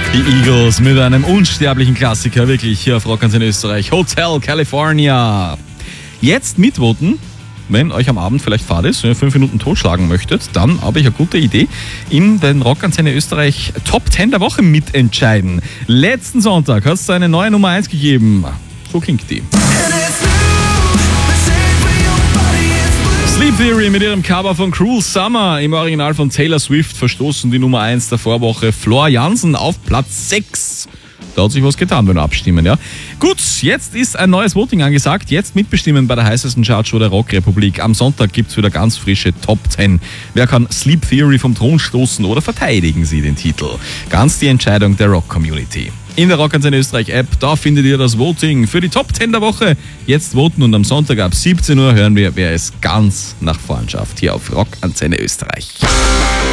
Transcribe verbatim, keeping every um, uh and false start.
Die Eagles mit einem unsterblichen Klassiker, wirklich, hier auf Rockantenne Österreich. Hotel California. Jetzt mitvoten, wenn euch am Abend vielleicht Fahrt ist, wenn ihr fünf Minuten totschlagen möchtet, dann habe ich eine gute Idee. In den Rockantenne Österreich Top zehn der Woche mitentscheiden. Letzten Sonntag hat es eine neue Nummer eins gegeben. So klingt die. Sleep Theory mit ihrem Cover von Cruel Summer im Original von Taylor Swift verstoßen die Nummer eins der Vorwoche. Floor Jansen auf Platz sechs. Da hat sich was getan beim Abstimmen, ja. Gut, jetzt ist ein neues Voting angesagt. Jetzt mitbestimmen bei der heißesten Chartshow der Rockrepublik. Am Sonntag gibt's wieder ganz frische Top zehn. Wer kann Sleep Theory vom Thron stoßen oder verteidigen Sie den Titel? Ganz die Entscheidung der Rock-Community. In der Rockantenne Österreich App, da findet ihr das Voting für die Top zehn der Woche. Jetzt voten und am Sonntag ab siebzehn Uhr hören wir, wer es ganz nach vorn schafft, hier auf Rockantenne Österreich.